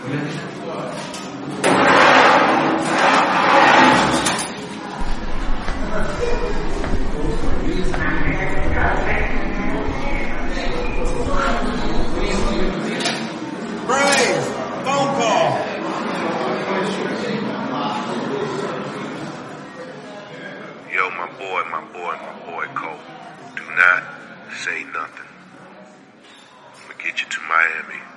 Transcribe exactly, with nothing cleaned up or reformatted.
Yo, my boy, my boy, my boy, Cole. Do not say nothing. I'm gonna get you to Miami.